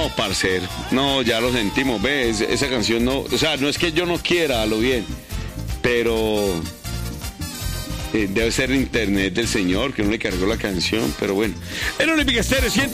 No, parcero, no, ya lo sentimos, ves, esa canción no, o sea, no es que yo no quiera, a lo bien, pero debe ser internet del señor que no le cargó la canción, pero bueno. En Olímpica Estéreo 100.